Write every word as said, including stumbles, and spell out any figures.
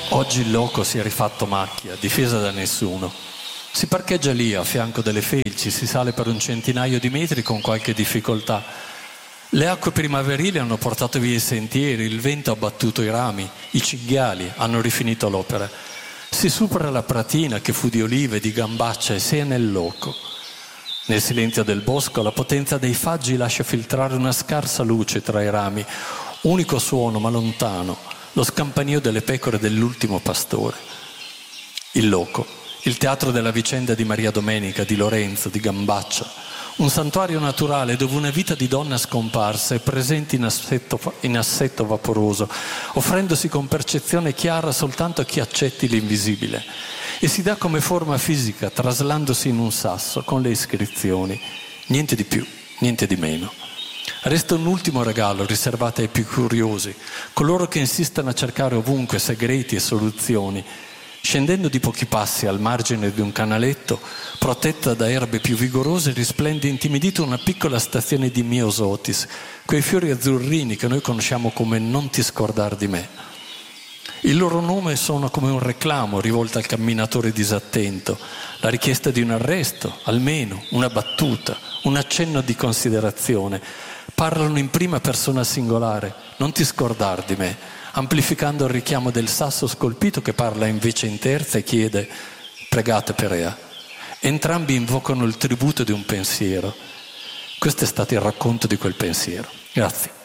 Oggi il loco si è rifatto macchia, difesa da nessuno. Si parcheggia lì, a fianco delle felci, si sale per un centinaio di metri con qualche difficoltà. Le acque primaverili hanno portato via i sentieri, il vento ha battuto i rami, i cinghiali hanno rifinito l'opera. Si supera la pratina che fu di olive, di gambaccia e si è nel loco. Nel silenzio del bosco la potenza dei faggi lascia filtrare una scarsa luce tra i rami, unico suono ma lontano, lo scampanio delle pecore dell'ultimo pastore. Il loco, il teatro della vicenda di Maria Domenica, di Lorenzo, di Gambaccia, un santuario naturale dove una vita di donna scomparsa è presente in assetto, in assetto vaporoso, offrendosi con percezione chiara soltanto a chi accetti l'invisibile, e si dà come forma fisica traslandosi in un sasso con le iscrizioni, niente di più, niente di meno. Resta un ultimo regalo riservato ai più curiosi, coloro che insistono a cercare ovunque segreti e soluzioni. Scendendo di pochi passi al margine di un canaletto, protetta da erbe più vigorose, risplende intimidito una piccola stazione di miosotis, quei fiori azzurrini che noi conosciamo come non ti scordar di me. Il loro nome suona come un reclamo rivolto al camminatore disattento, la richiesta di un arresto, almeno una battuta, un accenno di considerazione. Parlano in prima persona singolare, non ti scordar di me, amplificando il richiamo del sasso scolpito che parla invece in terza e chiede: pregate Perea. Entrambi invocano il tributo di un pensiero. Questo è stato il racconto di quel pensiero. Grazie.